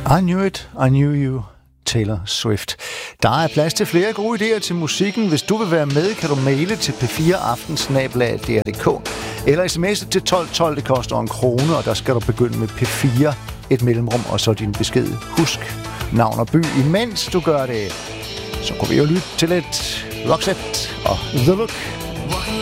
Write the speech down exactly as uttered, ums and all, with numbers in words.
I knew it, I knew you, Taylor Swift. Der er plads til flere gode idéer til musikken. Hvis du vil være med, kan du maile til p fire aften snabel-a d r punktum d k eller sms'e til tolv tolv. Det koster en krone, og der skal du begynde med P fire, et mellemrum, og så din besked. Husk navn og by. Imens du gør det, så kunne vi jo lytte til lidt Roxette og The Look.